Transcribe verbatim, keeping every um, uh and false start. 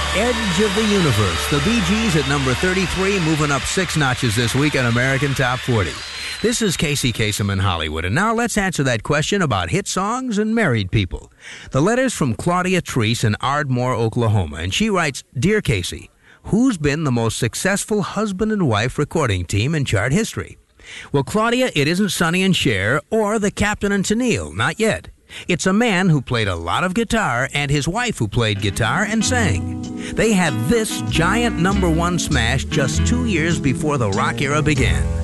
Edge of the Universe. The Bee Gees at number thirty-three, moving up six notches this week on American Top forty. This is Casey Kasem in Hollywood, and now let's answer that question about hit songs and married people. The letter's from Claudia Treese in Ardmore, Oklahoma, and she writes, Dear Casey, who's been the most successful husband and wife recording team in chart history? Well, Claudia, it isn't Sonny and Cher or the Captain and Tennille, not yet. It's a man who played a lot of guitar and his wife who played guitar and sang. They had this giant number one smash just two years before the rock era began.